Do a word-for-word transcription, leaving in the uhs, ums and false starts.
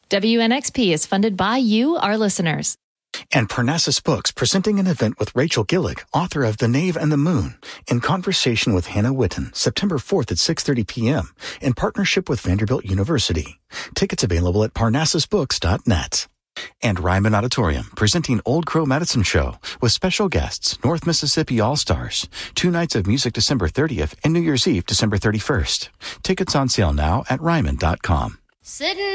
W N X P is funded by you, our listeners. And Parnassus Books presenting an event with Rachel Gillick, author of The Knave and the Moon, in conversation with Hannah Witten, September fourth at six thirty p.m. in partnership with Vanderbilt University. Tickets available at parnassus books dot net. And Ryman Auditorium presenting Old Crow Medicine Show with special guests, North Mississippi All-Stars. Two nights of music December thirtieth and New Year's Eve December thirty-first. Tickets on sale now at ryman dot com. Sitting